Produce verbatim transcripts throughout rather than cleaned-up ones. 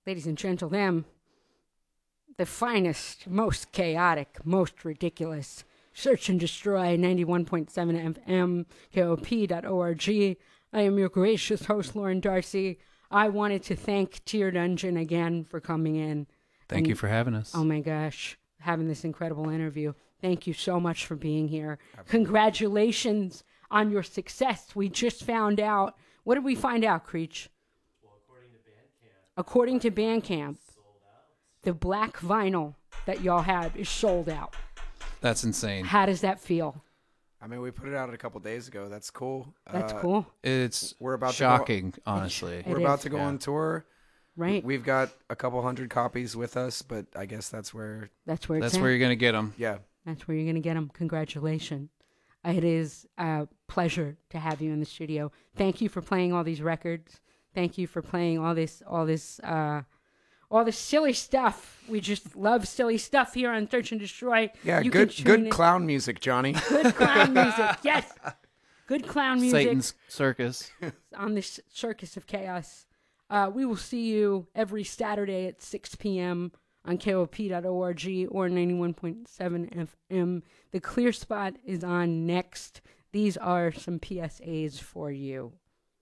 ladies and gentlemen, the finest, most chaotic, most ridiculous Search and Destroy ninety-one point seven F M, K O P dot org. I am your gracious host, Lauren Darcy. I wanted to thank Tier Dungeon again for coming in. Thank and, you for having us. Oh my gosh, having this incredible interview. Thank you so much for being here. Absolutely. Congratulations on your success. We just found out. What did we find out, Creech? Well, according to Bandcamp. According to Bandcamp, the black vinyl that y'all have is sold out. That's insane. How does that feel? I mean, we put it out a couple days ago. That's cool. That's uh, cool. It's we're about shocking, to go, honestly. It we're is. about to go yeah. on tour. Right. We've got a couple hundred copies with us, but I guess that's where... That's where it's That's at. where you're going to get them. Yeah. That's where you're going to get them. Congratulations. It is a pleasure to have you in the studio. Thank you for playing all these records. Thank you for playing all this, all this, uh, all this silly stuff. We just love silly stuff here on Search and Destroy. Yeah, You good can good tune in- clown music, Johnny. Good clown music. Yes. Good clown music. Satan's Circus. On this Circus of Chaos. Uh, we will see you every Saturday at six p.m. on K O P dot org or ninety-one point seven F M. The Clear Spot is on next. These are some P S As for you.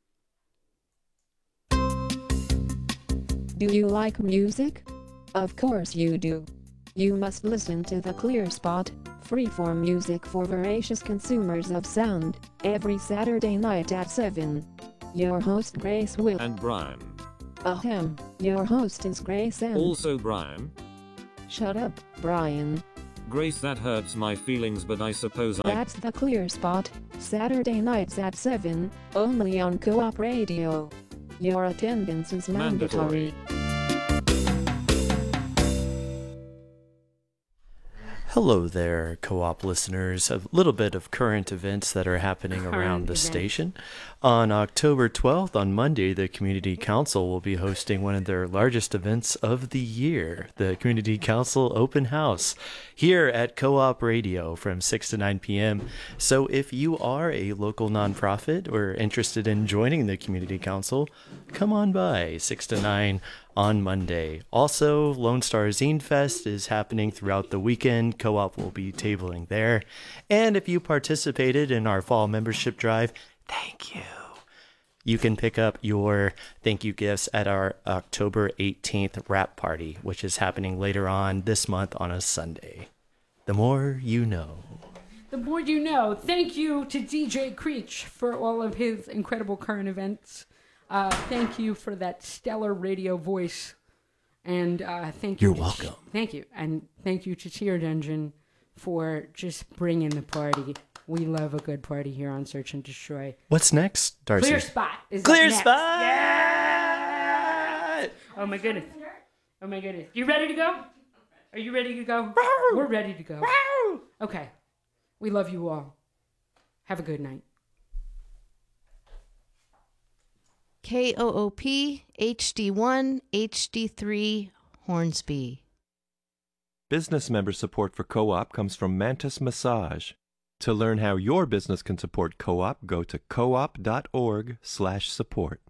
Do you like music? Of course you do. You must listen to The Clear Spot, freeform music for voracious consumers of sound, every Saturday night at seven. Your host Grace Will. And Brian. Ahem, your host is Grace and... Also Brian. Shut up, Brian. Grace, that hurts my feelings, but I suppose I... That's The Clear Spot, Saturday nights at seven, only on Co-op Radio. Your attendance is mandatory. Mandatory. Hello there, Co-op listeners. A little bit of current events that are happening Current around the events. station. On October twelfth, on Monday, the Community Council will be hosting one of their largest events of the year, the Community Council Open House, here at Co-op Radio from six to nine p.m. So if you are a local nonprofit or interested in joining the Community Council, come on by, six to nine on Monday. Also, Lone Star Zine Fest is happening throughout the weekend. Co-op will be tabling there. And if you participated in our fall membership drive, thank you. You can pick up your thank you gifts at our October eighteenth wrap party, which is happening later on this month on a Sunday. The more you know. The more you know. Thank you to D J Creech for all of his incredible current events. Uh, thank you for that stellar radio voice. And uh, thank you. You're to welcome. Ch- thank you. And thank you to Tier Dungeon for just bringing the party. We love a good party here on Search and Destroy. What's next, Darcy? Clear Spot is Clear up next. Spot! Yeah! Oh my goodness. Oh my goodness. You ready to go? Are you ready to go? We're ready to go. Okay. We love you all. Have a good night. K O O P H D one H D three Hornsby. Business member support for Co-op comes from Mantis Massage. To learn how your business can support Co-op, go to co-op dot org slash support.